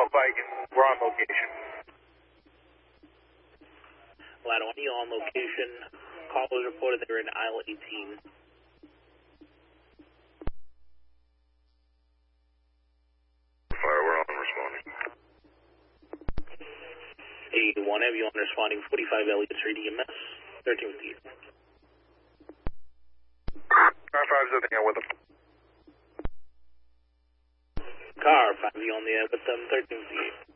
Viking. We're on location. Ladder 1, you on location. Call was reported they were in aisle 18. Fire, we're on responding. 81, have you on responding 45 Elliott Street EMS, 13 with you. Car 5's in the air with them. Car 5, you on the air with them, 13 with you.